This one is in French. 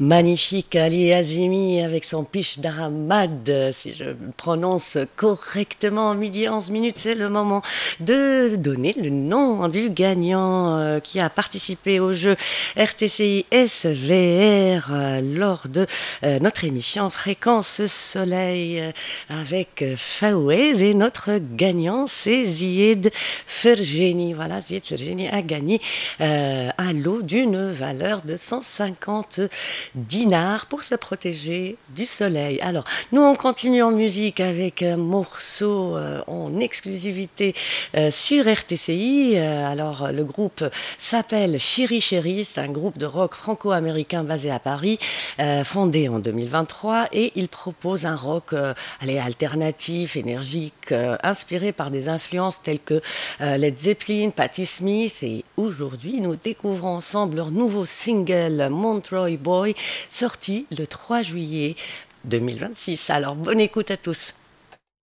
Magnifique Ali Azimi avec son Piche d'Aramad, si je prononce correctement. Midi 11 minutes, c'est le moment de donner le nom du gagnant qui a participé au jeu RTCI SVR lors de notre émission Fréquence Soleil avec Fawez, et notre gagnant c'est Zied Fergeni. Voilà, Zied Fergeni a gagné un lot d'une valeur de 150 dinars pour se protéger du soleil. Alors, nous on continue en musique avec un morceau en exclusivité sur RTCI. Alors, le groupe s'appelle Chéri Chéri, c'est un groupe de rock franco-américain basé à Paris, fondé en 2023, et il propose un rock alternatif, énergique, inspiré par des influences telles que Led Zeppelin, Patti Smith, et aujourd'hui nous découvrons ensemble leur nouveau single Montroy Boy, sorti le 3 juillet 2026. Alors bonne écoute à tous.